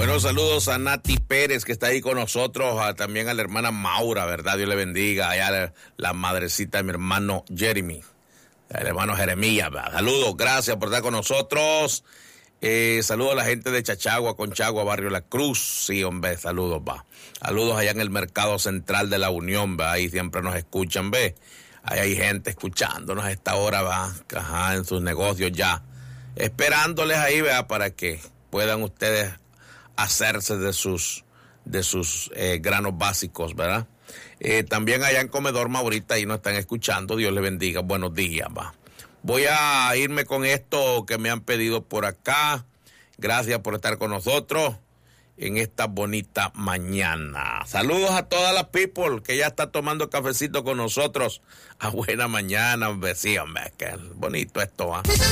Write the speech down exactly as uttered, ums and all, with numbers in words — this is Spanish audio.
Bueno, saludos a Nati Pérez, que está ahí con nosotros, a, también a la hermana Maura, ¿verdad? Dios le bendiga, allá la, la madrecita de mi hermano Jeremy, el hermano Jeremías, ¿verdad? Saludos, gracias por estar con nosotros. Eh, saludos a la gente de Chachagua, Conchagua, Barrio La Cruz. Sí, hombre, saludos, va. Saludos allá en el Mercado Central de la Unión, va. Ahí siempre nos escuchan, ve. Ahí hay gente escuchándonos a esta hora, va. Ajá, en sus negocios ya. Esperándoles ahí, vea, para que puedan ustedes hacerse de sus, de sus eh, granos básicos, ¿verdad? Eh, también allá en Comedor Maurita, ahí nos están escuchando. Dios les bendiga. Buenos días, va. Voy a irme con esto que me han pedido por acá. Gracias por estar con nosotros en esta bonita mañana. Saludos a todas las people que ya está tomando cafecito con nosotros. A buena mañana, hombre. Sí, hombre, qué bonito esto, ¿eh?